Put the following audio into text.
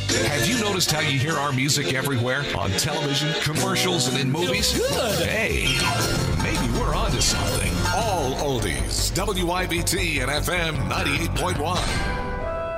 Have you noticed how you hear our music everywhere? On television, commercials, and in movies? Good. Hey, maybe we're onto something. All oldies. WIBT and FM 98.1.